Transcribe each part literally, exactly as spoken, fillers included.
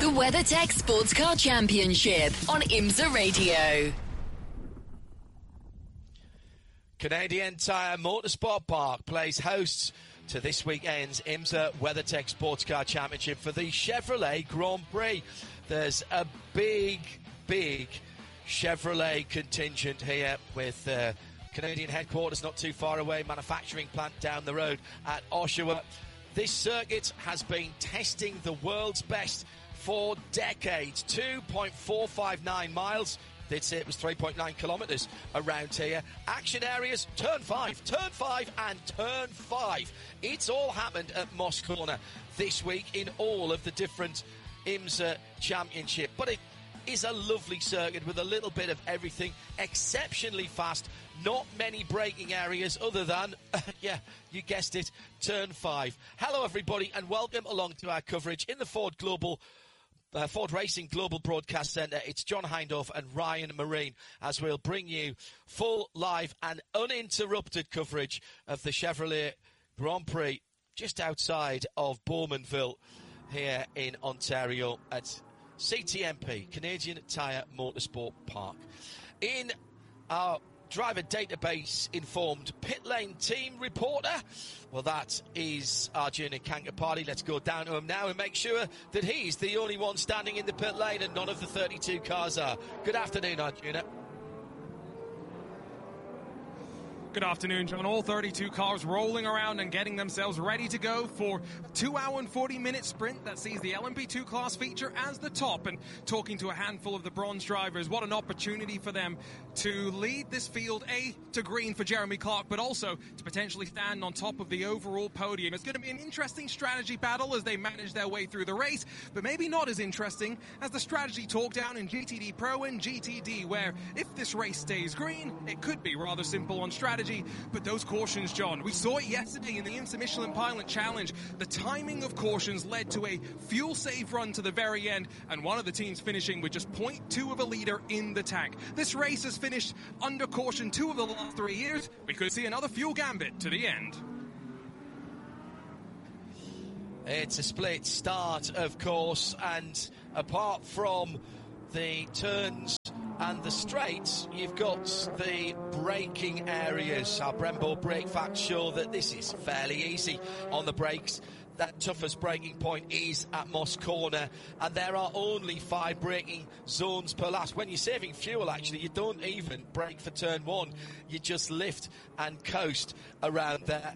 The WeatherTech Sports Car Championship on IMSA Radio. Canadian Tire Motorsport Park plays hosts to this weekend's IMSA WeatherTech Sports Car Championship for the Chevrolet Grand Prix. There's a big, big Chevrolet contingent here with uh, Canadian headquarters not too far away, manufacturing plant down the road at Oshawa. This circuit has been testing the world's best for decades. two point four five nine miles. They'd say it was three point nine kilometres around here. Action areas, turn five, turn five and turn five. It's all happened at Moss Corner this week in all of the different IMSA Championship. But it is a lovely circuit with a little bit of everything, exceptionally fast, not many braking areas other than, yeah, you guessed it, turn five. Hello everybody and welcome along to our coverage in the Ford Global Uh, Ford Racing Global Broadcast Centre. It's John Hindhaugh and Ryan Marine as we'll bring you full, live and uninterrupted coverage of the Chevrolet Grand Prix just outside of Bowmanville here in Ontario at C T M P, Canadian Tire Motorsport Park. In our driver database informed pit lane team reporter, well, that is Arjuna Kankapati. Let's go down to him now and make sure that he's the only one standing in the pit lane and none of the thirty-two cars are. Good afternoon, Arjuna. Good afternoon, John. All thirty-two cars rolling around and getting themselves ready to go for a two hour and forty minute sprint that sees the L M P two class feature as the top. And talking to a handful of the bronze drivers, what an opportunity for them to lead this field, A, to green for Jeremy Clark, but also to potentially stand on top of the overall podium. It's going to be an interesting strategy battle as they manage their way through the race, but maybe not as interesting as the strategy talk down in G T D Pro and G T D, where if this race stays green, it could be rather simple on strategy. But those cautions, John, we saw it yesterday in the IMSA Michelin Pilot Challenge. The timing of cautions led to a fuel-save run to the very end, and one of the teams finishing with just zero point two of a litre in the tank. This race has finished under caution two of the last three years. We could see another fuel gambit to the end. It's a split start, of course, and apart from the turns and the straights, you've got the braking areas. Our Brembo brake facts show that this is fairly easy on the brakes. That toughest braking point is at Moss Corner, and there are only five braking zones per lap. When you're saving fuel, actually, you don't even brake for turn one. You just lift and coast around there.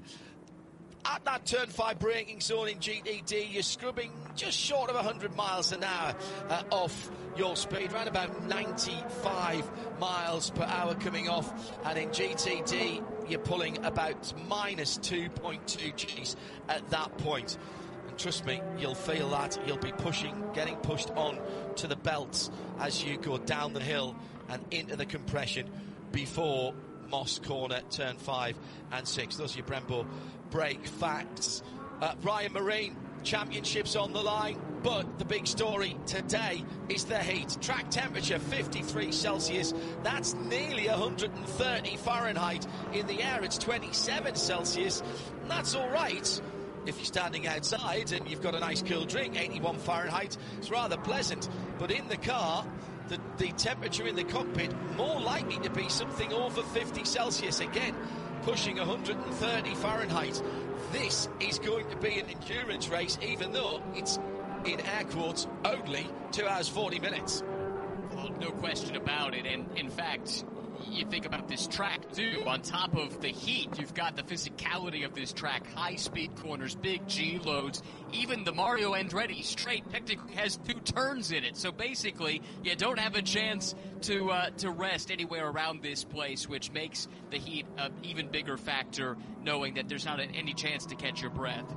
At that turn five braking zone in G T D, you're scrubbing just short of one hundred miles an hour uh, off your speed, around about ninety-five miles per hour coming off. And in G T D, you're pulling about minus two point two Gs at that point. And trust me, you'll feel that. You'll be pushing, getting pushed on to the belts as you go down the hill and into the compression before Moss Corner, turn five and six. Those are your Brembo brake facts. Uh, Ryan Marine, championships on the line, but the big story today is the heat. Track temperature fifty-three Celsius. That's nearly one hundred thirty Fahrenheit. In the air, it's twenty-seven Celsius. And that's all right if you're standing outside and you've got a nice cool drink. eighty-one Fahrenheit. It's rather pleasant. But in the car, The, the temperature in the cockpit more likely to be something over fifty Celsius, again pushing one hundred thirty Fahrenheit. This is going to be an endurance race, even though it's in air quotes only two hours forty minutes. Well, no question about it. And in fact, you think about this track too, on top of the heat, you've got the physicality of this track, high speed corners, big G loads. Even the Mario Andretti straight technically has two turns in it. So basically, you don't have a chance to uh, to rest anywhere around this place, which makes the heat an even bigger factor, knowing that there's not any chance to catch your breath.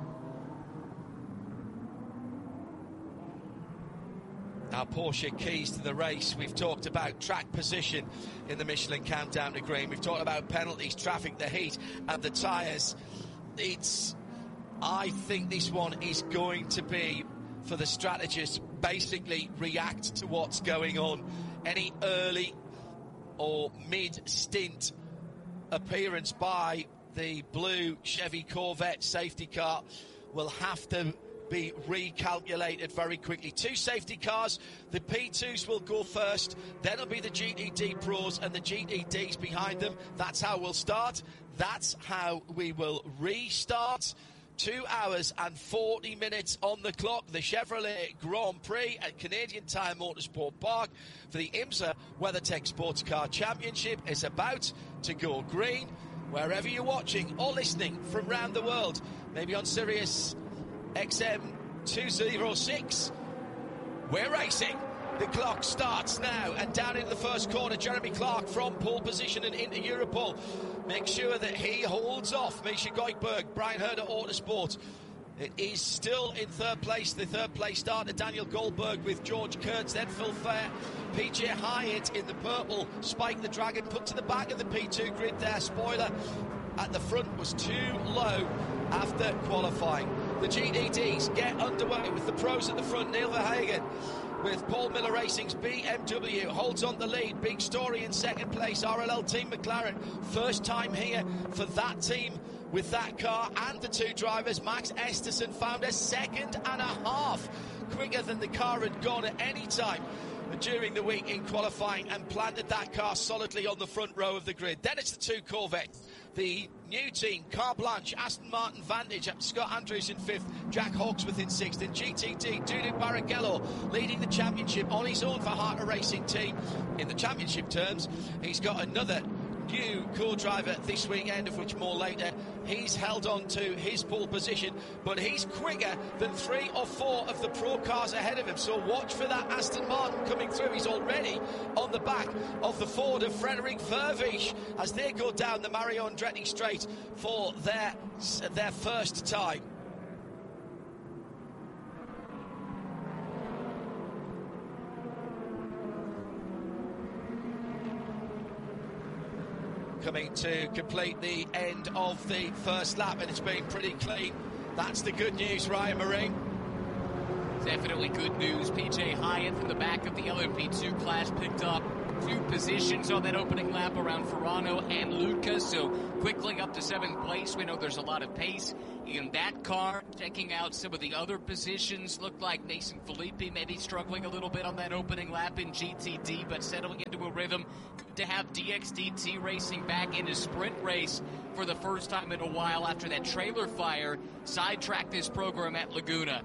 Our Porsche keys to the race. We've talked about track position in the Michelin Countdown to Green. We've talked about penalties, traffic, the heat, and the tyres. It's, I think this one is going to be, for the strategists, basically react to what's going on. Any early or mid-stint appearance by the blue Chevy Corvette safety car will have to be recalculated very quickly. Two safety cars, the P twos will go first, then it'll be the G T D Pros and the G T Ds behind them. That's how we'll start. That's how we will restart. Two hours and forty minutes on the clock. The Chevrolet Grand Prix at Canadian Tire Motorsport Park for the IMSA WeatherTech Sports Car Championship is about to go green. Wherever you're watching or listening from around the world, maybe on Sirius X M two oh six, we're racing. The clock starts now, and down into the first corner, Jeremy Clark from pole position and into Europol. Make sure that he holds off Misha Goikberg, Brian Herder Autosport. It is still in third place, the third place starter, Daniel Goldberg with George Kurtz, then Phil Fair, P J Hyatt in the purple, Spike the Dragon put to the back of the P two grid there. Spoiler at the front was too low after qualifying. The G T Ds get underway with the pros at the front, Neil Verhagen with Paul Miller Racing's B M W holds on the lead. Big Story in second place. R L L Team McLaren, first time here for that team with that car and the two drivers. Max Esterson found a second and a half quicker than the car had gone at any time during the week in qualifying, and planted that car solidly on the front row of the grid. Then it's the two Corvettes. The new team, Car Blanche, Aston Martin Vantage, Scott Andrews in fifth, Jack Hawksworth in sixth, and G T D, Duduk Barrichello leading the championship on his own for Harter Racing Team. In the championship terms, he's got another new co-driver this weekend, of which more later. He's held on to his pole position, but he's quicker than three or four of the pro cars ahead of him, so watch for that Aston Martin coming through. He's already on the back of the Ford of Frederick Vervisch as they go down the Mario Andretti straight for their their first time. Coming to complete the end of the first lap, and it's been pretty clean. That's the good news, Ryan Marine. Definitely good news. P J Hyatt from the back of the L M P two class picked up two positions on that opening lap around Ferrano and Lucas, so quickly up to seventh place. We know there's a lot of pace in that car. Checking out some of the other positions, looked like Mason Filippi maybe struggling a little bit on that opening lap in G T D, but settling into a rhythm. Good to have D X D T Racing back in a sprint race for the first time in a while after that trailer fire sidetracked this program at Laguna.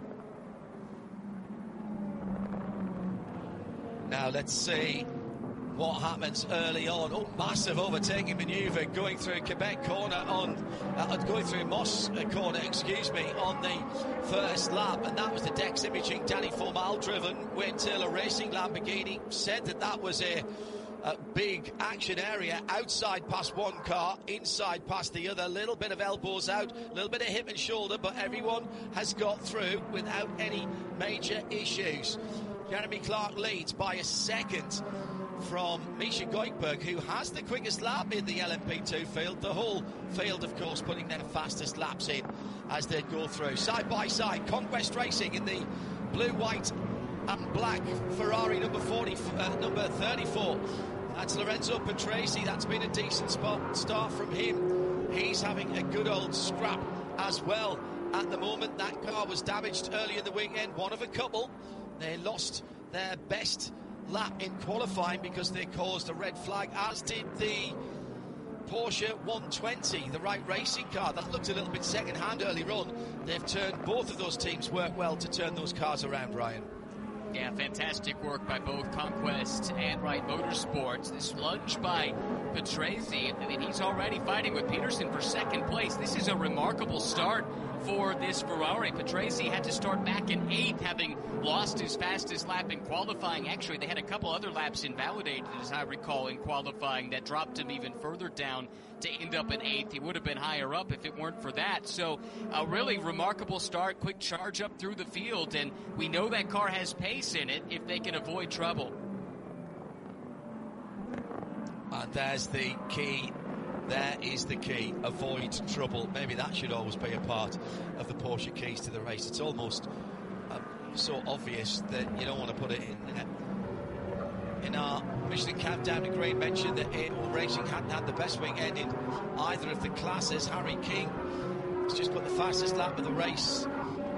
Now let's see what happens early on. Oh, massive overtaking manoeuvre going through Quebec corner on, uh, going through Moss corner, excuse me, on the first lap, and that was the Dex Imaging Danny Formal driven Wayne Taylor Racing Lamborghini. Said that that was a, a big action area, outside past one car, inside past the other, a little bit of elbows out, a little bit of hip and shoulder, but everyone has got through without any major issues. Jeremy Clark leads by a second from Misha Goikberg, who has the quickest lap in the L M P two field. The whole field, of course, putting their fastest laps in as they go through. Side by side, Conquest Racing in the blue, white and black Ferrari number forty, uh, number thirty-four. That's Lorenzo Patrese. That's been a decent spot start from him. He's having a good old scrap as well at the moment. That car was damaged early in the weekend, one of a couple. They lost their best lap in qualifying because they caused a red flag, as did the Porsche one twenty, the Wright Racing car. That looked a little bit second hand earlier on. They've turned, both of those teams work well to turn those cars around, Ryan. Yeah, fantastic work by both Conquest and Wright Motorsports. This lunge by Patrese, I mean, he's already fighting with Peterson for second place. This is a remarkable start for this Ferrari. Patrese had to start back in eighth, having lost his fastest lap in qualifying. Actually, they had a couple other laps invalidated, as I recall, in qualifying that dropped him even further down to end up in eighth. He would have been higher up if it weren't for that. So a really remarkable start, quick charge up through the field, and we know that car has pace in it if they can avoid trouble. And there's the key. There is the key. Avoid trouble. Maybe that should always be a part of the Porsche keys to the race. It's almost uh, so obvious that you don't want to put it in there. In our Michelin Countdown to Green mentioned that A one Racing hadn't had the best weekend in either of the classes. Harry King has just put the fastest lap of the race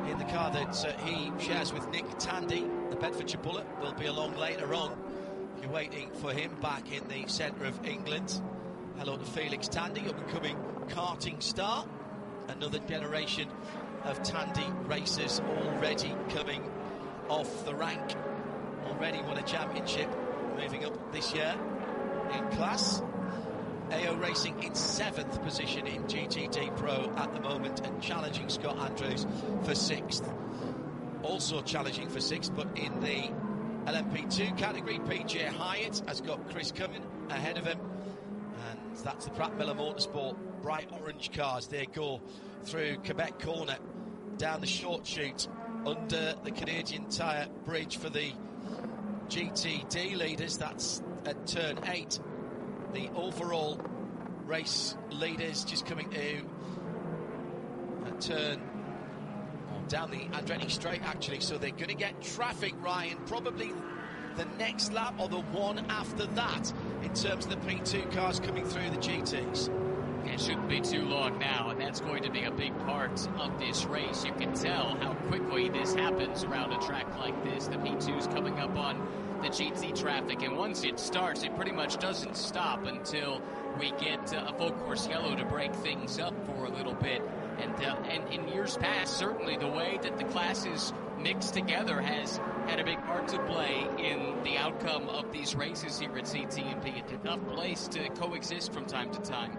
in the car that uh, he shares with Nick Tandy. The Bedfordshire Bullet will be along later on. You're waiting for him back in the centre of England. Hello to Felix Tandy, up-and-coming karting star. Another generation of Tandy racers already coming off the rank. Already won a championship, moving up this year in class. A O Racing in seventh position in G T D Pro at the moment and challenging Scott Andrews for sixth. Also challenging for sixth, but in the L M P two category, P J Hyatt has got Chris Cumming ahead of him. And that's the Pratt Miller Motorsport bright orange cars. They go through Quebec Corner, down the short chute, under the Canadian Tire Bridge for the G T D leaders. That's at turn eight. The overall race leaders just coming to a turn oh, down the Andretti Straight, actually. So they're going to get traffic, Ryan, probably the next lap or the one after that in terms of the P two cars coming through the G Ts. It shouldn't be too long now, and that's going to be a big part of this race. You can tell how quickly this happens around a track like this. The P two's coming up on the G T traffic, and once it starts, it pretty much doesn't stop until we get uh, a full course yellow to break things up for a little bit. And, uh, and in years past, certainly the way that the classes mixed together has had a big part to play in the outcome of these races here at C T M P. It's a tough place to coexist from time to time.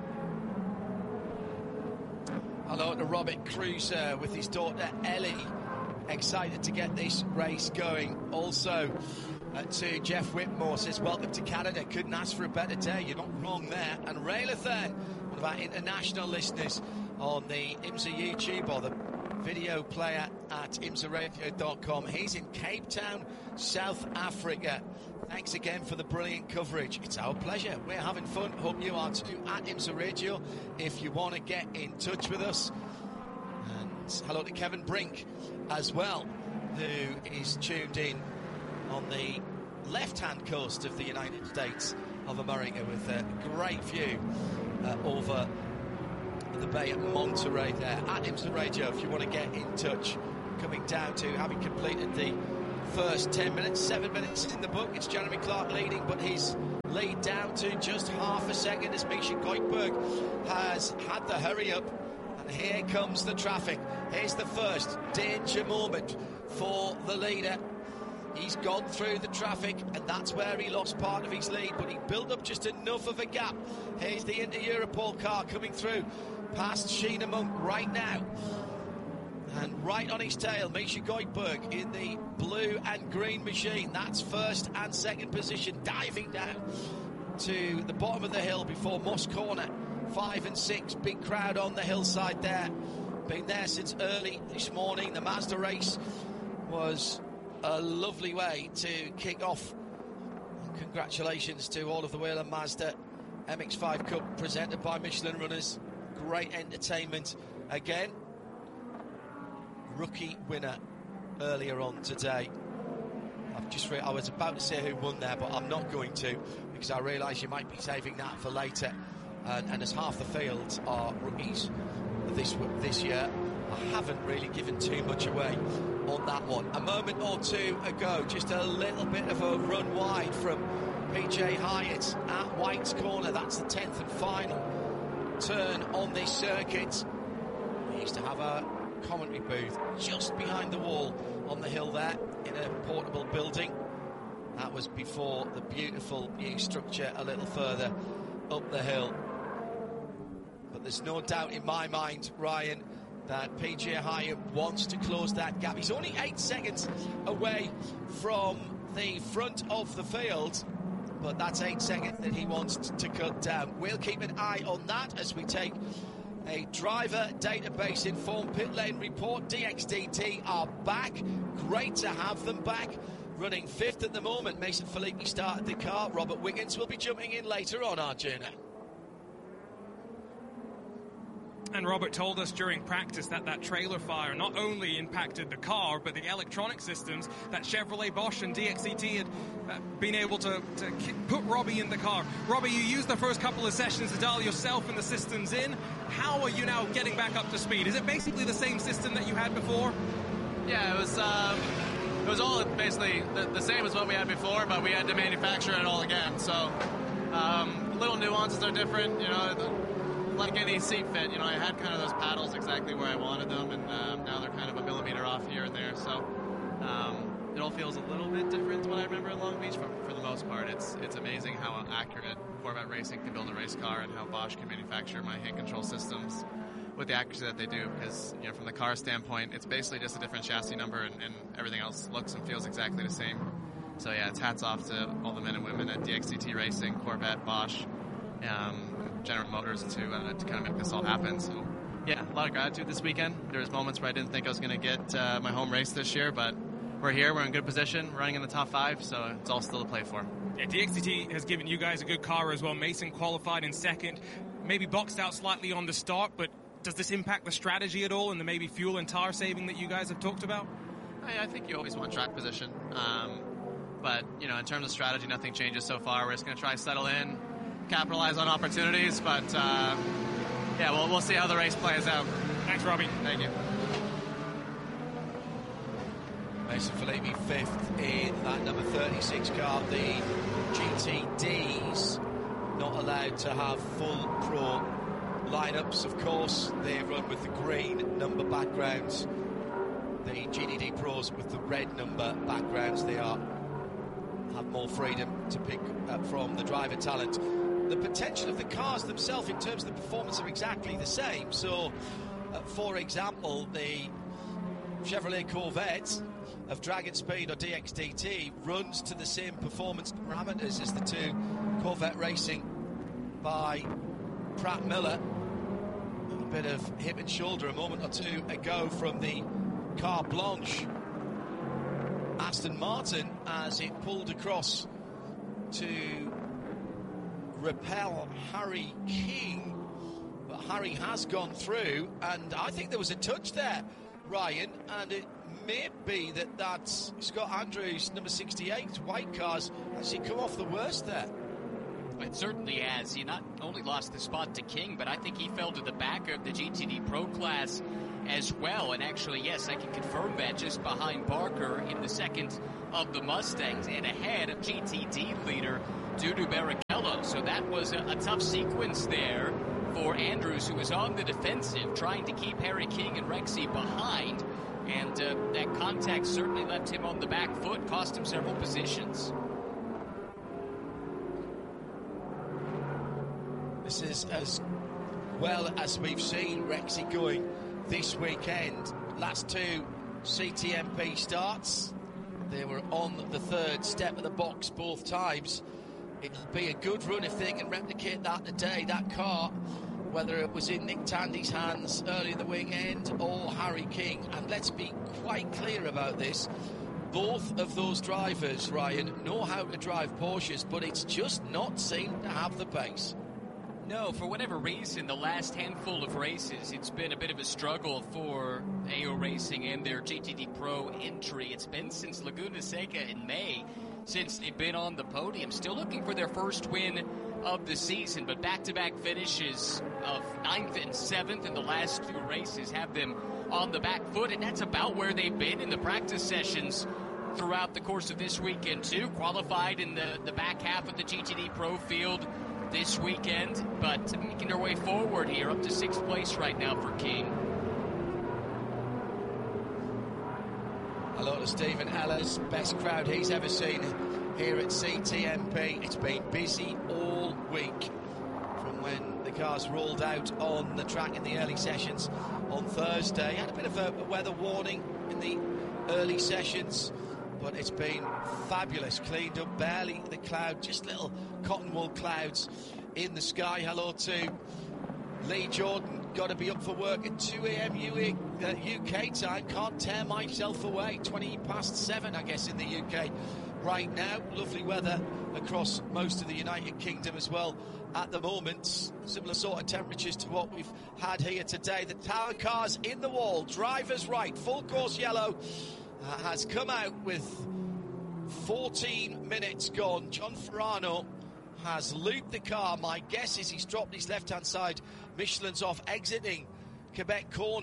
Hello to Robert Cruiser with his daughter Ellie, excited to get this race going. Also uh, to Jeff Whitmore, says welcome to Canada, couldn't ask for a better day. You're not wrong there. And Ray Lathan, one of our international listeners on the IMSA YouTube or the video player at imsa radio dot com. He's in Cape Town, South Africa. Thanks again for the brilliant coverage. It's our pleasure. We're having fun. Hope you are too at IMSA Radio if you want to get in touch with us. And hello to Kevin Brink as well, who is tuned in on the left-hand coast of the United States of America with a great view uh, over the bay at Monterey there. At IMSA Radio if you want to get in touch. Coming down to having completed the first ten minutes, seven minutes in the book. It's Jeremy Clark leading, but his lead down to just half a second as Misha Goikberg has had the hurry up. And here comes the traffic. Here's the first danger moment for the leader. He's gone through the traffic, and that's where he lost part of his lead, but he built up just enough of a gap. Here's the Inter-Europol car coming through past Sheena Monk right now. And right on his tail, Misha Goikberg in the blue and green machine. That's first and second position, diving down to the bottom of the hill before Moss Corner. Five and six, big crowd on the hillside there. Been there since early this morning. The Mazda race was a lovely way to kick off. And congratulations to all of the Whelen Mazda M X five Cup presented by Michelin Runners. Great entertainment again. Rookie winner earlier on today. I've just re- I was about to say who won there, but I'm not going to, because I realise you might be saving that for later. And, and as half the field are rookies this this year, I haven't really given too much away on that one. A moment or two ago, just a little bit of a run wide from P J Hyatt at White's Corner. That's the tenth and final turn on this circuit. We used to have a commentary booth just behind the wall on the hill there in a portable building. That was before the beautiful new structure a little further up the hill. But there's no doubt in my mind, Ryan, that P J Hyatt wants to close that gap. He's only eight seconds away from the front of the field, but that's eight seconds that he wants to cut down. We'll keep an eye on that as we take a driver database informed pit lane report. D X D T are back. Great to have them back. Running fifth at the moment. Mason Filippi started the car. Robert Wiggins will be jumping in later on our journey. And Robert told us during practice that that trailer fire not only impacted the car, but the electronic systems that Chevrolet, Bosch and D X D T had uh, been able to, to put Robbie in the car. Robbie, you used the first couple of sessions to dial yourself and the systems in. How are you now getting back up to speed? Is it basically the same system that you had before? Yeah, it was um, it was all basically the, the same as what we had before, but we had to manufacture it all again. So um, little nuances are different, you know. Like any seat fit, you know, I had kind of those paddles exactly where I wanted them, and um, now they're kind of a millimeter off here and there. So um, it all feels a little bit different to what I remember in Long Beach. But for the most part, it's it's amazing how accurate Corvette Racing can build a race car, and how Bosch can manufacture my hand control systems with the accuracy that they do. Because, you know, from the car standpoint, it's basically just a different chassis number, and, and everything else looks and feels exactly the same. So yeah, it's hats off to all the men and women at D X D T Racing, Corvette, Bosch, um, General Motors to uh, to kind of make this all happen. So yeah, a lot of gratitude this weekend. There was moments where I didn't think I was going to get uh, my home race this year, but we're here, we're in good position, running in the top five, so it's all still to play for. Yeah, D X D T has given you guys a good car as well. Mason qualified in second, maybe boxed out slightly on the start, but does this impact the strategy at all and the maybe fuel and tire saving that you guys have talked about? I, I think you always want track position, um, but you know, in terms of strategy, nothing changes so far. We're just going to try to settle in, capitalize on opportunities, but uh, yeah, we'll, we'll see how the race plays out. Thanks, Robbie. Thank you. Mason Filippi fifth in that number thirty-six car. The G T Ds not allowed to have full pro lineups, of course. They run with the green number backgrounds. The G T D Pros with the red number backgrounds. They are have more freedom to pick up from the driver talent. The potential of the cars themselves in terms of the performance are exactly the same. So, uh, for example, the Chevrolet Corvette of Dragon Speed or D X D T runs to the same performance parameters as the two Corvette Racing by Pratt Miller. A bit of hip and shoulder a moment or two ago from the Car Blanche Aston Martin as it pulled across to repel Harry King, but Harry has gone through, and I think there was a touch there, Ryan, and it may be that that's Scott Andrews, number sixty-eight, white cars, actually come off the worst there. It certainly has. He not only lost the spot to King, but I think he fell to the back of the G T D Pro class as well. And actually, yes, I can confirm that, just behind Barker in the second of the Mustangs and ahead of G T D leader Dudu Barrichello. So that was a, a tough sequence there for Andrews, who was on the defensive, trying to keep Harry King and Rexy behind. And uh, that contact certainly left him on the back foot, cost him several positions. This is as well as we've seen Rexy going this weekend. Last two C T M P starts, they were on the third step of the box both times. It'll be a good run if they can replicate that today, that car, whether it was in Nick Tandy's hands early in the wing end or Harry King. And let's be quite clear about this. Both of those drivers, Ryan, know how to drive Porsches, but it's just not seemed to have the pace. No, for whatever reason, the last handful of races, it's been a bit of a struggle for A O Racing and their G T D Pro entry. It's been since Laguna Seca in May, since they've been on the podium. Still looking for their first win of the season, but back-to-back finishes of ninth and seventh in the last two races have them on the back foot, and that's about where they've been in the practice sessions throughout the course of this weekend, too. Qualified in the, the back half of the G T D Pro field this weekend, but making their way forward here up to sixth place right now for King. Hello to Stephen Ellis, best crowd he's ever seen here at C T M P. It's been busy all week from when the cars rolled out on the track in the early sessions on Thursday. Had a bit of a weather warning in the early sessions, but it's been fabulous, cleaned up, barely the cloud, just little cotton wool clouds in the sky. Hello to Lee Jordan, got to be up for work at two a.m. U K time, can't tear myself away, twenty past seven I guess in the U K right now. Lovely weather across most of the United Kingdom as well at the moment, similar sort of temperatures to what we've had here today. The tower cars in the wall, drivers right, full course yellow uh, has come out with fourteen minutes gone. John Ferrano has looped the car. My guess is he's dropped his left-hand side Michelin's off, exiting Quebec corner,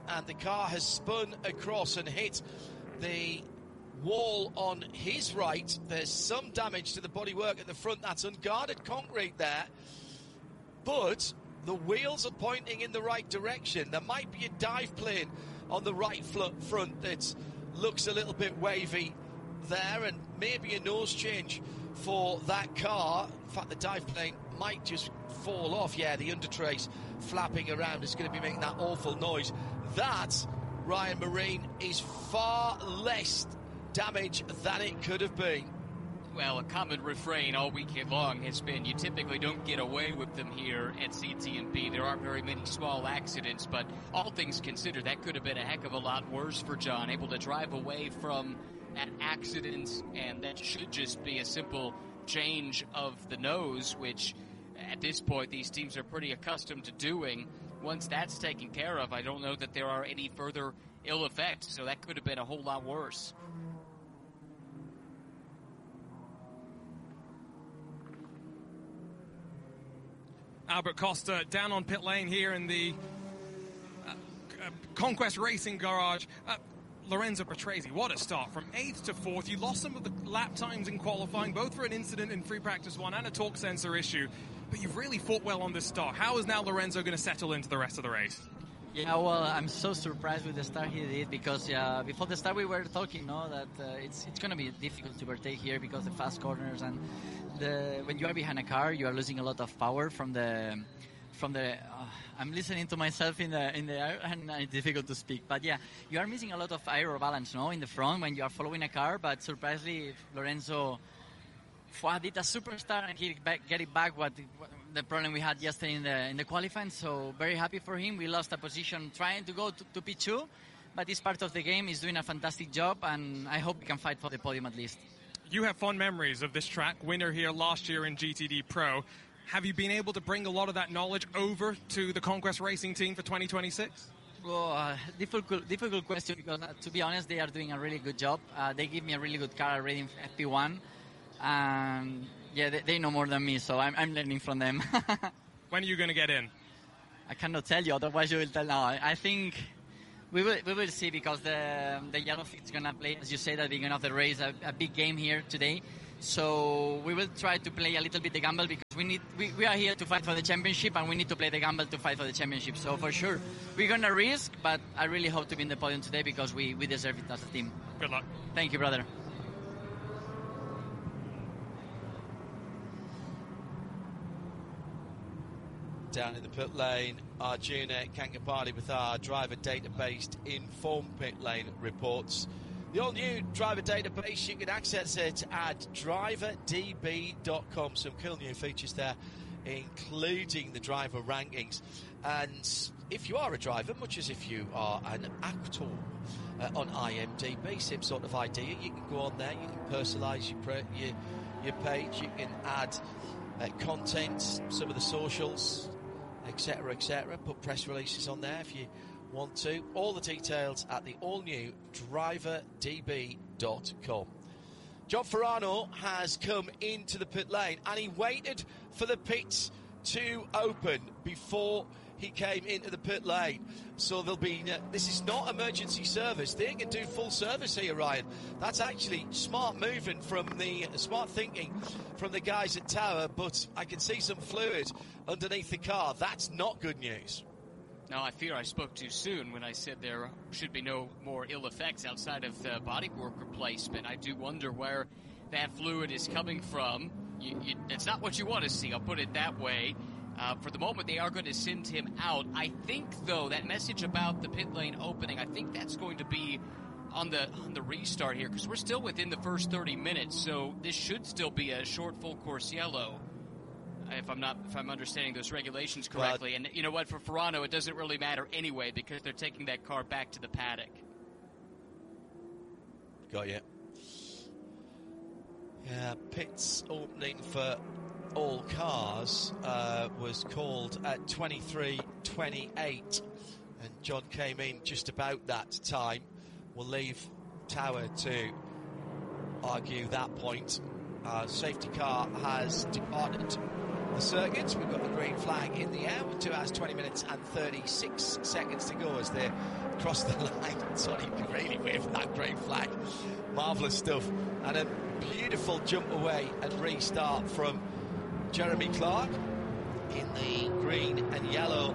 and the car has spun across and hit the wall on his right. There's some damage to the bodywork at the front. That's unguarded concrete there, but the wheels are pointing in the right direction. There might be a dive plane on the right front that looks a little bit wavy there, and maybe a nose change for that car. In fact, the dive plane might just fall off. Yeah, the undertrace flapping around is going to be making that awful noise. That, Ryan Marine, is far less damage than it could have been. Well, a common refrain all weekend long has been you typically don't get away with them here at C T and P. There aren't very many small accidents, but all things considered, that could have been a heck of a lot worse for John. Able to drive away from an accident, and that should just be a simple change of the nose, which at this point these teams are pretty accustomed to doing. Once that's taken care of, I don't know that there are any further ill effects, so that could have been a whole lot worse. Albert Costa down on pit lane here in the uh, uh, Conquest Racing garage. Uh, Lorenzo Patrese, what a start. From eighth to fourth. You lost some of the lap times in qualifying, both for an incident in free practice one and a torque sensor issue. But you've really fought well on this start. How is now Lorenzo going to settle into the rest of the race? Yeah, well, I'm so surprised with the start he did, because uh, before the start we were talking, no, that uh, it's it's going to be difficult to overtake here because the fast corners, and the when you are behind a car, you are losing a lot of power from the from the. Uh, I'm listening to myself in the in the air, and it's difficult to speak. But yeah, you are missing a lot of aero balance, no, in the front when you are following a car. But surprisingly, Lorenzo did a superstar and he back, get it back. What. what the problem we had yesterday in the in the qualifying, so very happy for him. We lost a position trying to go to, to P two, but it's part of the game. He's doing a fantastic job, and I hope he can fight for the podium at least. You have fond memories of this track, winner here last year in G T D Pro. Have you been able to bring a lot of that knowledge over to the Conquest Racing team for twenty twenty-six? Well, uh, difficult, difficult question, because uh, to be honest, they are doing a really good job. Uh, they give me a really good car already in F P one, and yeah, they, they know more than me, so I'm, I'm learning from them. When are you going to get in? I cannot tell you, otherwise you will tell now. I think we will we will see, because the the yellow is going to play, as you said at the beginning of the race, a, a big game here today. So we will try to play a little bit the gamble, because we need we, we are here to fight for the championship, and we need to play the gamble to fight for the championship. So for sure, we're going to risk, but I really hope to be in the podium today, because we, we deserve it as a team. Good luck. Thank you, brother. Down in the pit lane, Arjuna Kankapali with our driver database Inform Pit Lane reports. The all-new driver database, you can access it at driver d b dot com. Some cool new features there, including the driver rankings. And if you are a driver, much as if you are an actor uh, on I M D B, same sort of idea. You can go on there, you can personalise your, your, your page, you can add uh, content, some of the socials, etc, et cetera. Put press releases on there if you want to. All the details at the all-new driver d b dot com. John Farano has come into the pit lane, and he waited for the pits to open before he came into the pit lane. So there'll be, uh, this is not emergency service. They can do full service here, Ryan. That's actually smart moving from the, uh, smart thinking from the guys at Tower, but I can see some fluid underneath the car. That's not good news. No, I fear I spoke too soon when I said there should be no more ill effects outside of the bodywork replacement. I do wonder where that fluid is coming from. You, you, it's not what you want to see, I'll put it that way. Uh, for the moment, they are going to send him out. I think, though, that message about the pit lane opening, I think that's going to be on the on the restart here, because we're still within the first thirty minutes, so this should still be a short full course yellow, if I'm not if I'm understanding those regulations correctly. Well, and you know what, for Farano, it doesn't really matter anyway, because they're taking that car back to the paddock. Got you. Yeah, pits opening for all cars uh, was called at twenty-three twenty-eight, and John came in just about that time. We'll leave Tower to argue that point. Uh, safety car has departed the circuit. We've got the green flag in the air with two hours, twenty minutes and thirty-six seconds to go as they cross the line. Sorry, you can really wave that green flag. Marvellous stuff. And a beautiful jump away and restart from Jeremy Clark in the green and yellow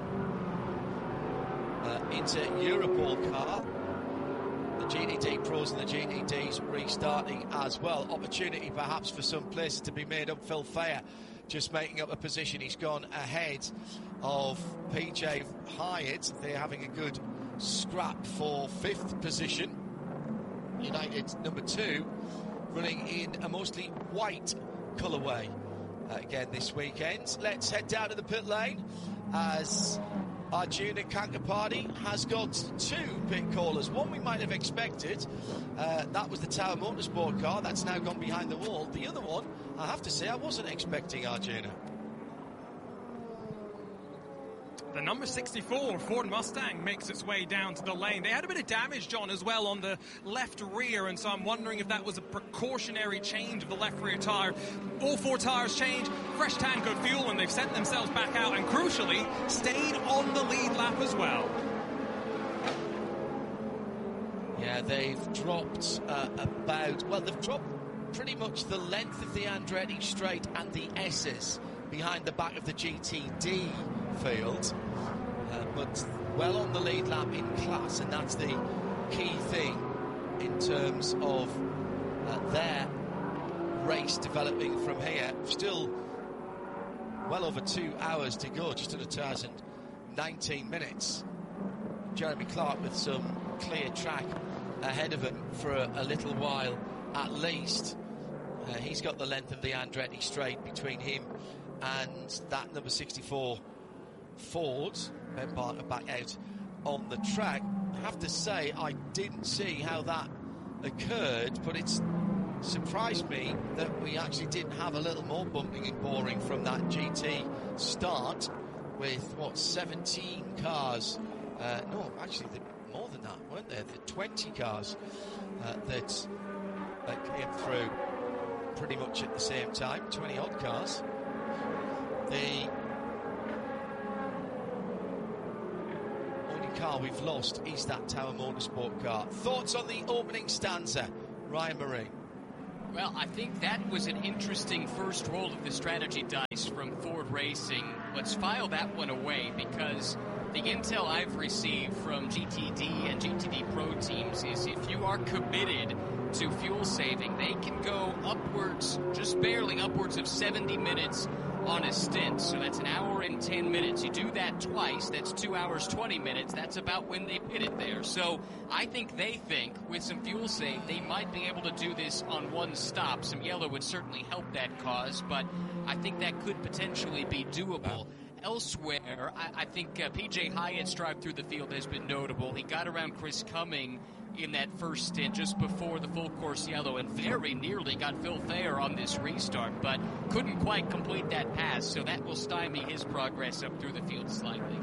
uh, into Europol car. The G T D Pros and the G T Ds restarting as well. Opportunity perhaps for some places to be made up. Phil Fair just making up a position. He's gone ahead of P J Hyatt. They're having a good scrap for fifth position. United number two running in a mostly white colourway uh, again this weekend. Let's head down to the pit lane as Arjuna Kankapati has got two pit callers. One we might have expected, uh, that was the Tower Motorsport car, that's now gone behind the wall. The other one, I have to say, I wasn't expecting Arjuna. The number sixty-four Ford Mustang makes its way down to the lane. They had a bit of damage, John, as well on the left rear, and so I'm wondering if that was a precautionary change of the left rear tyre. All four tyres changed, fresh tank of fuel, and they've sent themselves back out, and crucially, stayed on the lead lap as well. Yeah, they've dropped uh, about, well, they've dropped pretty much the length of the Andretti straight and the S's behind the back of the G T D field, uh, but well on the lead lap in class, and that's the key thing in terms of uh, their race developing from here. Still well over two hours to go, just under two hours and nineteen minutes. Jeremy Clark with some clear track ahead of him for a, a little while at least. Uh, he's got the length of the Andretti straight between him and that number sixty-four Ford. Ben Barker back out on the track. I have to say, I didn't see how that occurred, but it's surprised me that we actually didn't have a little more bumping and boring from that G T start with, what, seventeen cars? Uh, no, actually, more than that, weren't there? The twenty cars uh, that, that came through pretty much at the same time, twenty odd cars. The only car we've lost is that Tower Motorsport car. Thoughts on the opening stanza, Ryan Murray? Well, I think that was an interesting first roll of the strategy dice from Ford Racing. Let's file that one away, because the intel I've received from G T D and G T D Pro teams is if you are committed to fuel saving, they can go upwards, just barely upwards of seventy minutes on a stint. So that's an hour and ten minutes. You do that twice, that's two hours, twenty minutes. That's about when they pit it there. So I think they think with some fuel save, they might be able to do this on one stop. Some yellow would certainly help that cause, but I think that could potentially be doable. Elsewhere, I, I think uh, P J Hyatt's drive through the field has been notable. He got around Chris Cumming in that first stint just before the full course yellow and very nearly got Phil Thayer on this restart, but couldn't quite complete that pass, so that will stymie his progress up through the field slightly.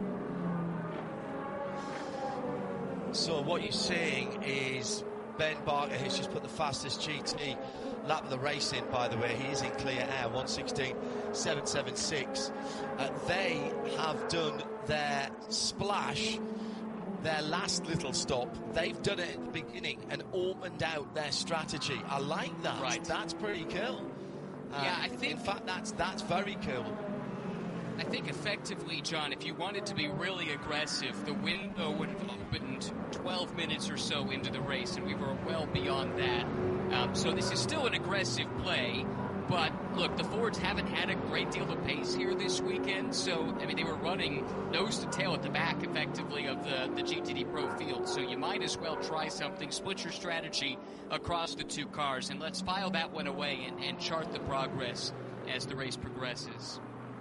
So what you're saying is Ben Barker has just put the fastest G T lap of the race in, by the way. He is in clear air, one sixteen seven seventy-six. Uh, they have done their splash, their last little stop. They've done it at the beginning and opened out their strategy. I like that. Right. That's pretty cool. Uh, yeah, I think... In fact, that's, that's very cool. I think effectively, John, if you wanted to be really aggressive, the window would have opened twelve minutes or so into the race, and we were well beyond that. Um, so this is still an aggressive play, but look, the Fords haven't had a great deal of pace here this weekend, so, I mean, they were running nose to tail at the back, effectively, of the, the G T D Pro field, so you might as well try something, split your strategy across the two cars, and let's file that one away and, and chart the progress as the race progresses.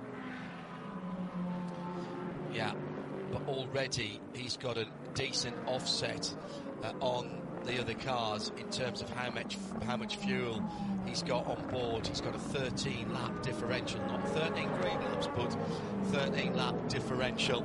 Yeah, but already he's got a decent offset uh, on the other cars in terms of how much how much fuel he's got on board. He's got a thirteen lap differential, not thirteen green laps, but thirteen lap differential.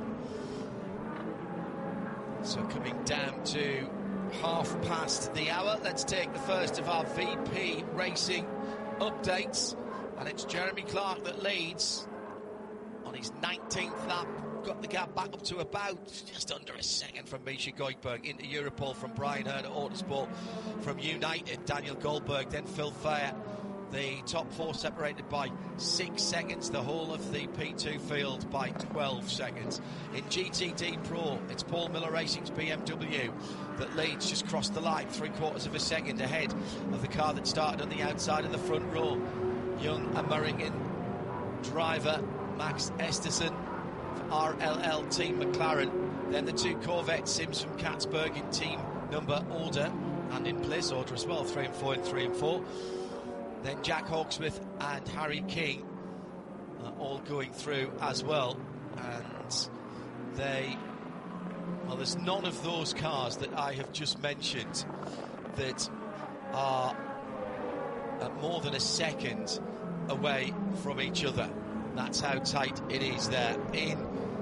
So coming down to half past the hour, let's take the first of our V P Racing updates And it's Jeremy Clark that leads on his nineteenth lap. Got the gap back up to about just under a second from Misha Goldberg. Into Europol from Brian Hurd at Autosport. From United, Daniel Goldberg, then Phil Fair. The top four separated by six seconds. The whole of the P two field by twelve seconds. In G T D Pro, it's Paul Miller Racing's B M W that leads, just crossed the line, three quarters of a second ahead of the car that started on the outside of the front row. Young American driver Max Esterson for R L L Team McLaren. Then the two Corvette Sims from Katzberg in team number order and in place order as well, three and four and three and four. Then Jack Hawksworth and Harry King are all going through as well. And they, well, there's none of those cars that I have just mentioned that are at more than a second away from each other. That's how tight it is there. In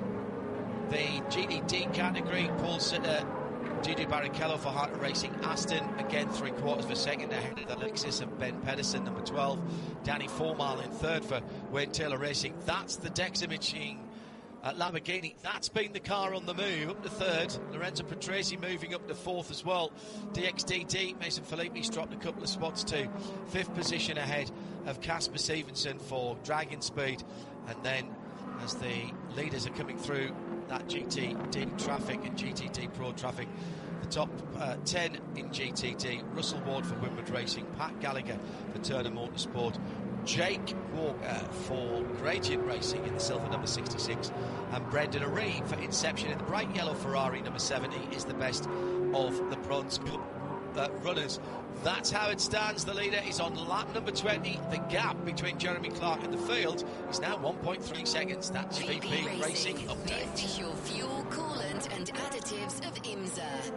the G D D category, Paul Sitter, Gigi Barrichello for Hunter Racing Aston, again three quarters of a second ahead of the Lexus of Ben Pedersen, number twelve. Danny Formal in third for Wayne Taylor Racing. That's the Dex Imaging uh, Lamborghini. That's been the car on the move up to third. Lorenzo Patrese moving up to fourth as well. D X D T, Mason Felipe's dropped a couple of spots to fifth position ahead of Casper Stevenson for Dragon Speed. And then as the leaders are coming through that G T D traffic and G T D Pro traffic, the top uh, ten in G T D, Russell Ward for Winward Racing, Pat Gallagher for Turner Motorsport, Jake Walker for Gradient Racing in the silver number sixty-six, and Brendan Aree for Inception in the bright yellow Ferrari number seventy is the best of the bronze uh, runners. That's how it stands. The leader is on lap number twenty. The gap between Jeremy Clark and the field is now one point three seconds. That's your V P Racing, Racing update. The official fuel, coolant and additives of IMSA.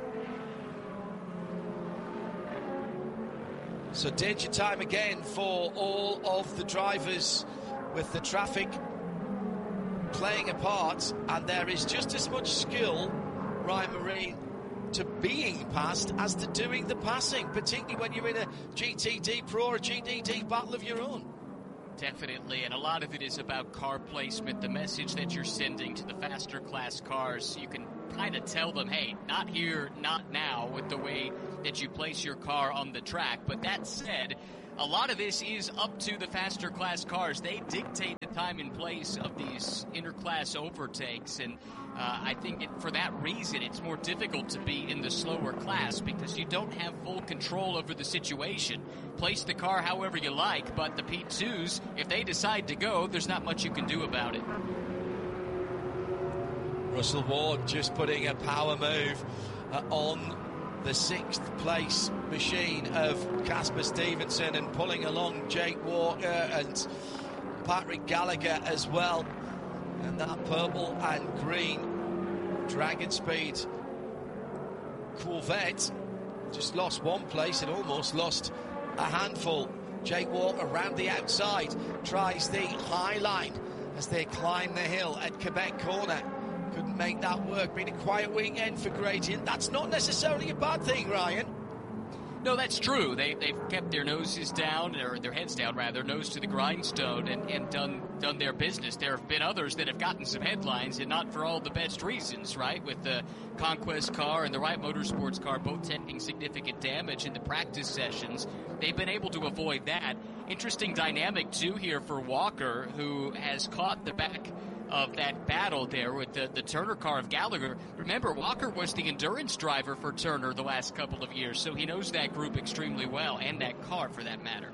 So danger time again for all of the drivers, with the traffic playing a part, and there is just as much skill, Ryan Marine, to being passed as to doing the passing, particularly when you're in a G T D Pro or a G T D battle of your own. Definitely, and a lot of it is about car placement, the message that you're sending to the faster class cars. You can kind of tell them, hey, not here, not now, with the way that you place your car on the track. But that said, a lot of this is up to the faster class cars. They dictate the time and place of these interclass overtakes, and uh, I think it, for that reason it's more difficult to be in the slower class because you don't have full control over the situation. Place the car however you like, but the P twos, if they decide to go, there's not much you can do about it. Russell Ward just putting a power move uh, on the sixth place machine of Casper Stevenson and pulling along Jake Walker and Patrick Gallagher as well. And that purple and green Dragon Speed Corvette just lost one place and almost lost a handful. Jake Walker round the outside tries the high line as they climb the hill at Quebec Corner. Couldn't make that work. Been a quiet weekend for Gradient. That's not necessarily a bad thing, Ryan. No, that's true. They, they've kept their noses down, or their heads down, rather, nose to the grindstone, and, and done done their business. There have been others that have gotten some headlines, and not for all the best reasons, right? With the Conquest car and the Wright Motorsports car both taking significant damage in the practice sessions. They've been able to avoid that. Interesting dynamic, too, here for Walker, who has caught the back of that battle there with the, the Turner car of Gallagher. Remember, Walker was the endurance driver for Turner the last couple of years, so he knows that group extremely well, and that car for that matter.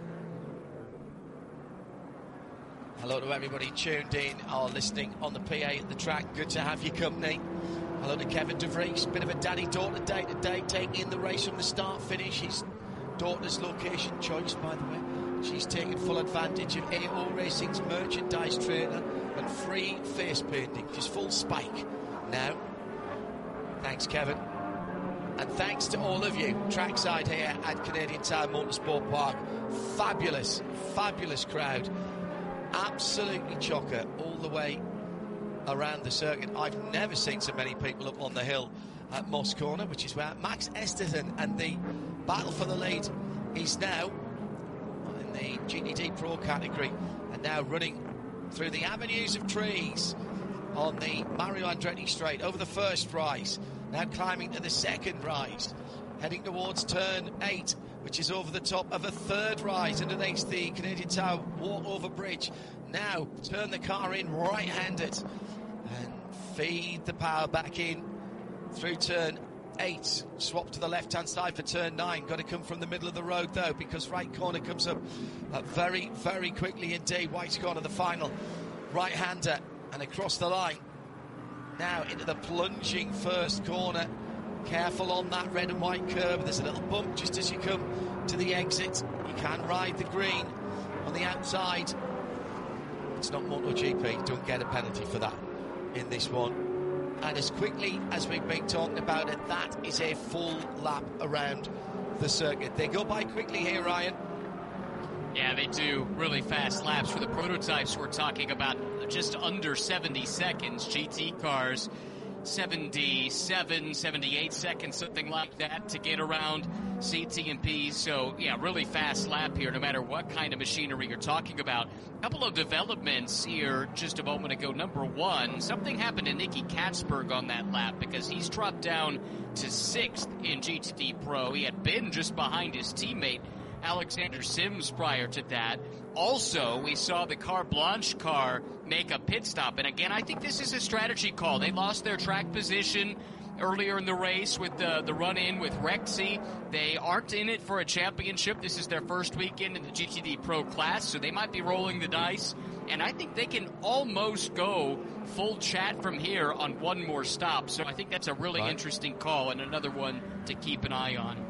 Hello to everybody tuned in or listening on the P A at the track. Good to have your company. Hello to Kevin De Vries, bit of a daddy-daughter day today, taking the race from the start-finish. His daughter's location choice, by the way. She's taken full advantage of A O Racing's merchandise trailer and free face painting. She's full spike now. Thanks, Kevin. And thanks to all of you trackside here at Canadian Tire Motorsport Park. Fabulous, fabulous crowd. Absolutely chocker all the way around the circuit. I've never seen so many people up on the hill at Moss Corner, which is where Max Esterson and the battle for the lead is now. in the G T D Pro category, and now running through the avenues of trees on the Mario Andretti straight over the first rise, now climbing to the second rise, heading towards turn eight, which is over the top of a third rise underneath the Canadian Tower walk-over bridge. Now turn the car in right-handed and feed the power back in through turn eight. Swap to the left-hand side for turn nine. Got to come from the middle of the road, though, because right corner comes up uh, very, very quickly indeed. White's corner, the final right-hander, and across the line. Now into the plunging first corner. Careful on that red and white curb. There's a little bump just as you come to the exit. You can ride the green on the outside. It's not MotoGP. Don't get a penalty for that in this one. And as quickly as we've been talking about it, that is a full lap around the circuit. They go by quickly here, Ryan. Yeah, they do. Really fast laps. For the prototypes, we're talking about just under seventy seconds. G T cars, seventy-seven, seventy-eight seconds, something like that, to get around C T and P. So, yeah, really fast lap here, no matter what kind of machinery you're talking about. A couple of developments here just a moment ago. Number one, something happened to Nicky Katzberg on that lap, because he's dropped down to sixth in G T D Pro. He had been just behind his teammate Alexander Sims prior to that. Also, we saw the Car Blanche car make a pit stop. And again, I think this is a strategy call. They lost their track position earlier in the race with the, the run-in with Rexy. They aren't in it for a championship. This is their first weekend in the G T D Pro class, so they might be rolling the dice. And I think they can almost go full chat from here on one more stop. So I think that's a really right. interesting call and another one to keep an eye on.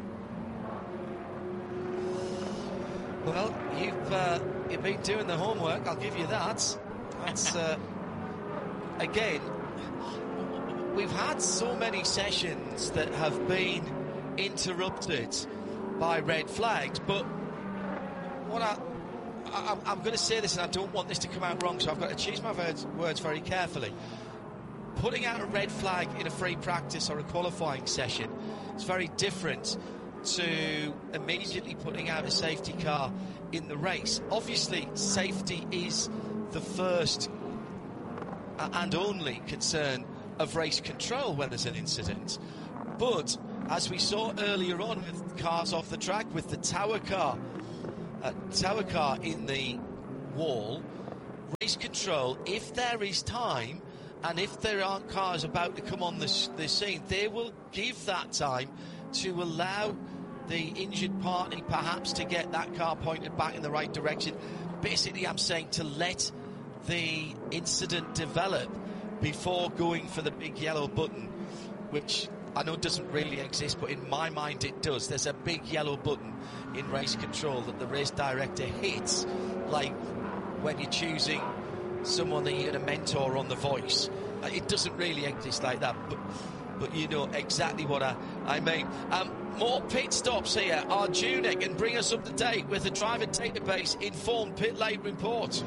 Well, you've uh, you've been doing the homework, I'll give you that. That's, uh, again, we've had so many sessions that have been interrupted by red flags, but what I, I, I'm going to say this, and I don't want this to come out wrong, so I've got to choose my words, words very carefully. Putting out a red flag in a free practice or a qualifying session is very different to immediately putting out a safety car in the race. Obviously, safety is the first and only concern of race control when there's an incident. But as we saw earlier on with cars off the track, with the tower car, uh, tower car in the wall, race control, if there is time and if there aren't cars about to come on the, the scene, they will give that time to allow the injured party perhaps to get that car pointed back in the right direction. Basically, I'm saying to let the incident develop before going for the big yellow button, which I know doesn't really exist, but in my mind it does. There's a big yellow button in race control that the race director hits, like when you're choosing someone that you're going to mentor on The Voice. It doesn't really exist like that, but but you know exactly what I, I mean. Um, more pit stops here. Arjuna can bring us up to date with the driver database informed pit lane report.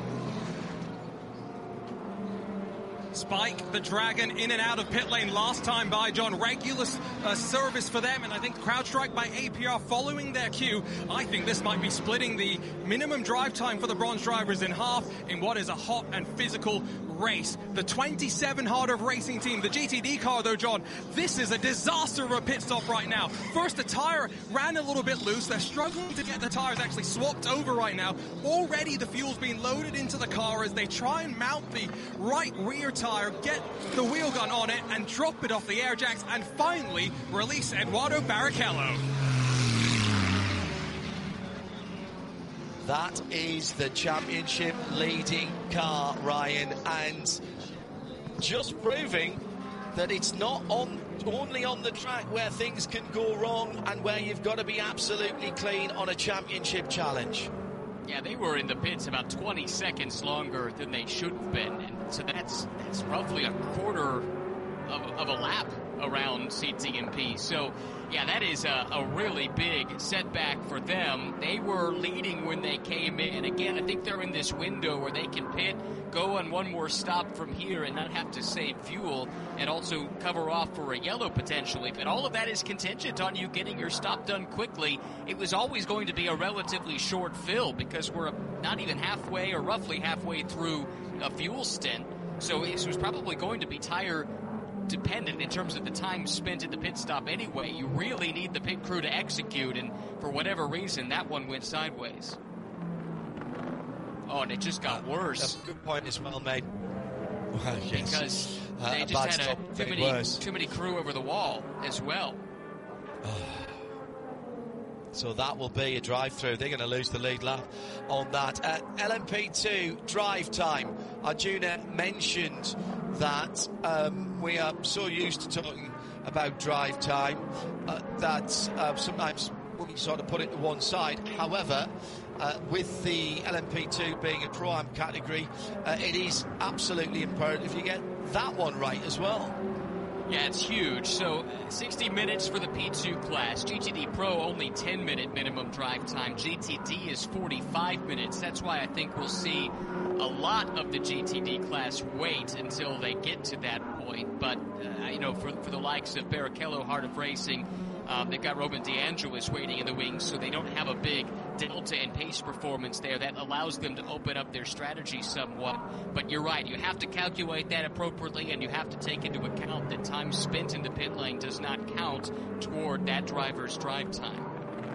Spike, the Dragon, in and out of pit lane last time by John. Regular uh, service for them, and I think CrowdStrike by A P R following their cue. I think this might be splitting the minimum drive time for the bronze drivers in half in what is a hot and physical race. The twenty-seven Hard of Racing team, the G T D car though, John, this is a disaster of a pit stop right now. First, the tire ran a little bit loose. They're struggling to get the tires actually swapped over right now. Already the fuel's being loaded into the car as they try and mount the right rear tire, get the wheel gun on it and drop it off the air jacks, and finally release Eduardo Barrichello. That is the championship leading car, Ryan, and just proving that it's not on only on the track where things can go wrong and where you've got to be absolutely clean on a championship challenge. Yeah, they were in the pits about twenty seconds longer than they should have been, and so that's that's roughly a quarter of, of a lap around C T M P. So, yeah, that is a, a really big setback for them. They were leading when they came in. Again, I think they're in this window where they can pit, go on one more stop from here and not have to save fuel and also cover off for a yellow potentially. But all of that is contingent on you getting your stop done quickly. It was always going to be a relatively short fill because we're not even halfway or roughly halfway through a fuel stint. So it was probably going to be tire dependent in terms of the time spent at the pit stop anyway. You really need the pit crew to execute, and for whatever reason, that one went sideways. Oh, and it just got uh, worse. That's a good point as well, mate. Well, yes. Because uh, they a just had a, too, many, worse. too many crew over the wall as well. So that will be a drive-through. They're going to lose the lead lap on that. Uh, L M P two drive time. Arjuna mentioned that um, we are so used to talking about drive time uh, that uh, sometimes we sort of put it to one side. However, uh, with the L M P two being a Pro-Am category, uh, it is absolutely imperative you get that one right as well. Yeah, it's huge. So sixty minutes for the P two class. G T D Pro only ten minute minimum drive time. G T D is forty-five minutes. That's why I think we'll see a lot of the G T D class wait until they get to that point. But, uh, you know, for, for the likes of Barrichello, Heart of Racing, um, they've got Roman DeAngelis waiting in the wings, so they don't have a big delta in pace performance there. That allows them to open up their strategy somewhat. But you're right, you have to calculate that appropriately, and you have to take into account that time spent in the pit lane does not count toward that driver's drive time.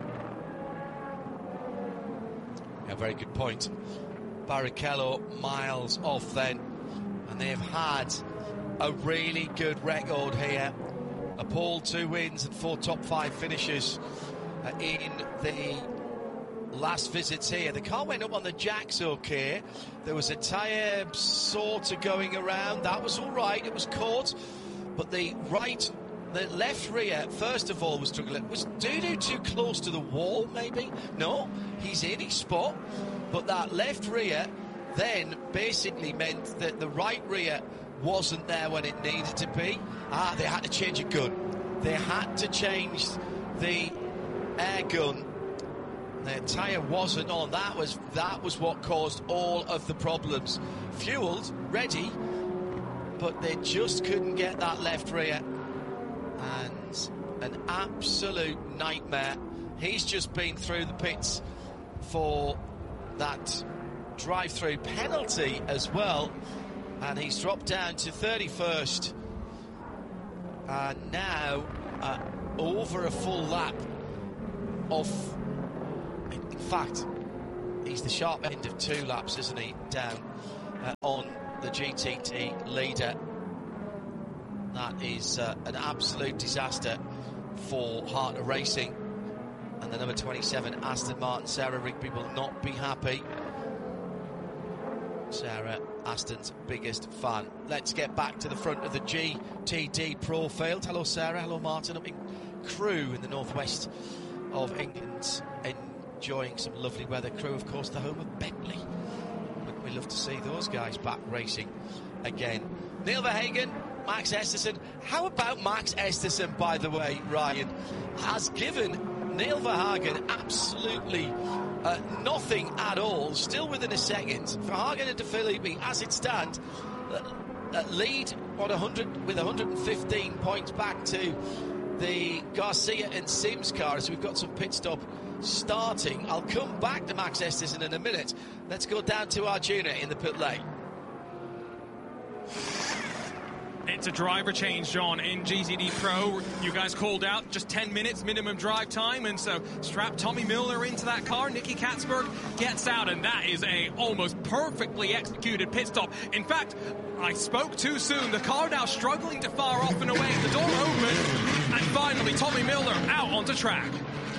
Yeah, very good point. Barrichello miles off then, and they've had a really good record here. A pole, two wins and four top five finishes uh, in the last visits here. The car went up on the jacks okay. There was a tyre sort of going around. That was all right. It was caught. But the right, the left rear, first of all, was struggling. Was Dudu too close to the wall, maybe? No, he's in his spot. But that left rear then basically meant that the right rear wasn't there when it needed to be. Ah, they had to change a gun. They had to change the air gun. Their tyre wasn't on. That was that was what caused all of the problems. Fueled, ready, but they just couldn't get that left rear. And an absolute nightmare. He's just been through the pits for that drive-through penalty as well. And he's dropped down to thirty-first. And now uh, over a full lap of... In fact, he's the sharp end of two laps, isn't he, down uh, on the G T T leader. That is uh, an absolute disaster for Heart of Racing. And the number twenty-seven, Aston Martin, Sarah Rigby, will not be happy. Sarah, Aston's biggest fan. Let's get back to the front of the G T D Pro field. Hello, Sarah. Hello, Martin. Up in Crewe in the northwest of England, enjoying some lovely weather. Crewe, of course, the home of Bentley. We love to see those guys back racing again. Neil Verhagen, Max Esterson. How about Max Esterson, by the way, Ryan, has given Neil Verhagen absolutely uh, nothing at all, still within a second. Verhagen and De Filippi, as it stands, uh, uh, lead on one hundred with one hundred fifteen points back to the Garcia and Sims cars. We've got some pit stop starting. I'll come back to Max Esterson in a minute. Let's go down to Arjuna in the pit lane. It's a driver change, John, in G T D Pro. You guys called out just ten minutes minimum drive time, and so strap Tommy Miller into that car. Nicky Katzberg gets out, and that is a almost perfectly executed pit stop. In fact, I spoke too soon. The car now struggling to fire off and away. The door opened, and finally Tommy Miller out onto track.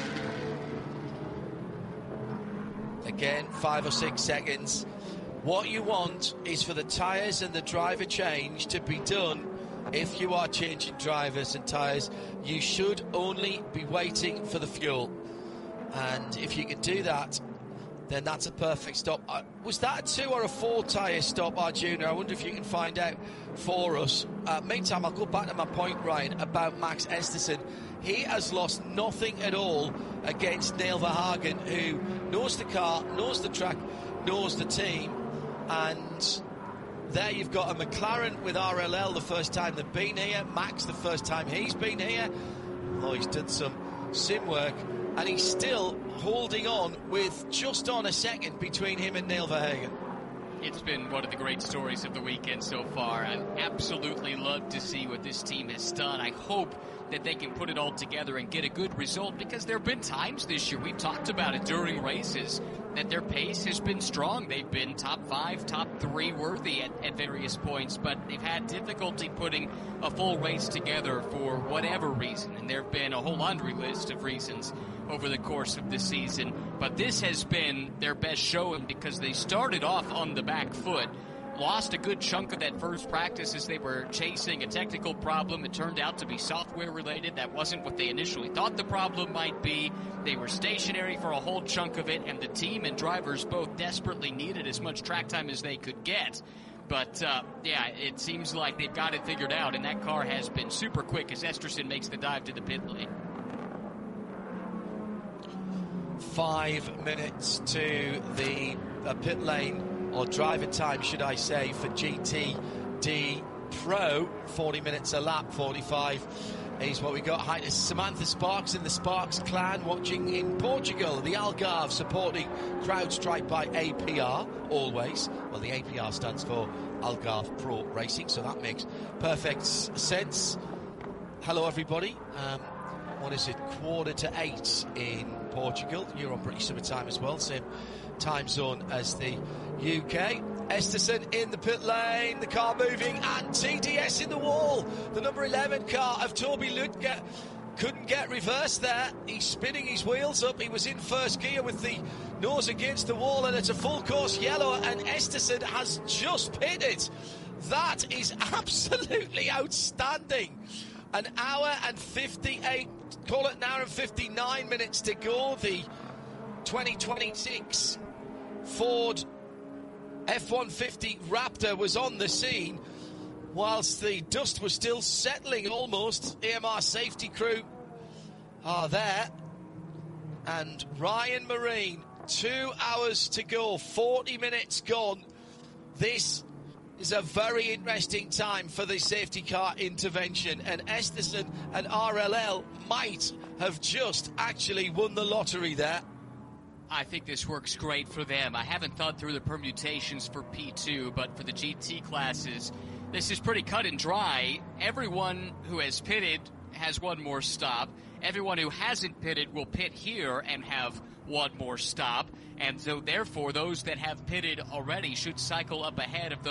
Again, five or six seconds. What you want is for the tyres and the driver change to be done. If you are changing drivers and tyres, you should only be waiting for the fuel. And if you can do that, then that's a perfect stop. Uh, was that a two or a four tyre stop, Arjuna? I wonder if you can find out for us. Uh, meantime, I'll go back to my point, Ryan, about Max Esterson. He has lost nothing at all against Neil Verhagen, who knows the car, knows the track, knows the team, and there you've got a McLaren with R L L the first time they've been here. Max the first time he's been here. Oh, he's done some sim work, and he's still holding on with just on a second between him and Neil Verhagen. It's been one of the great stories of the weekend so far. I absolutely love to see what this team has done. I hope that they can put it all together and get a good result, because there have been times this year, we've talked about it during races, that their pace has been strong. They've been top five, top three worthy at, at various points, but they've had difficulty putting a full race together for whatever reason. And there have been a whole laundry list of reasons over the course of the season. But this has been their best showing, because they started off on the back foot, lost a good chunk of that first practice as they were chasing a technical problem. It turned out to be software related. That wasn't what they initially thought the problem might be. They were stationary for a whole chunk of it, and the team and drivers both desperately needed as much track time as they could get. But, uh, yeah, it seems like they've got it figured out, and that car has been super quick as Esterson makes the dive to the pit lane. Five minutes to the uh, pit lane, or driving time, should I say, for G T D Pro. forty minutes a lap, forty-five is what we got. Hi to Samantha Sparks in the Sparks clan, watching in Portugal. The Algarve supporting CrowdStrike by A P R, always. Well, the A P R stands for Algarve Pro Racing, so that makes perfect sense. Hello, everybody. Um, what is it? Quarter to eight in Portugal. You're on British Summer Time as well, same time zone as the U K. Esterson in the pit lane, the car moving, and T D S in the wall. The number eleven car of Toby Lutke couldn't get reverse there. He's spinning his wheels up. He was in first gear with the nose against the wall, and it's a full course yellow, and Esterson has just pitted. That is absolutely outstanding. An hour and fifty-eight, call it an hour and fifty-nine minutes to go. The twenty twenty-six Ford F one fifty Raptor was on the scene whilst the dust was still settling almost. A M R safety crew are there, and Ryan Marine, two hours to go, forty minutes gone. This is a very interesting time for the safety car intervention, and Esterson and R L L might have just actually won the lottery there. I think this works great for them. I haven't thought through the permutations for P two, but for the G T classes, this is pretty cut and dry. Everyone who has pitted has one more stop. Everyone who hasn't pitted will pit here and have one more stop. And so, therefore, those that have pitted already should cycle up ahead of those